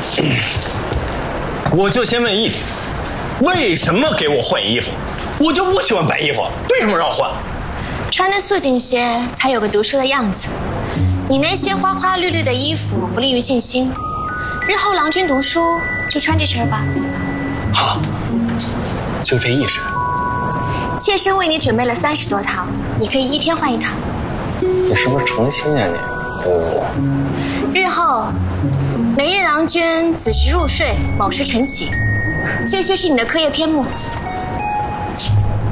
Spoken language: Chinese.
我就先问一点，为什么给我换衣服？我就不喜欢白衣服，为什么让我换？ 穿得素净些，才有个读书的样子。你那些花花绿绿的衣服不利于静心，日后郎君读书就穿这身吧。 好，就这一身。 妾身为你准备了30多套，你可以一天换一套。 你是不是诚心呀你？ 日后，每日郎君子时入睡，卯时晨起，这些是你的课业篇目，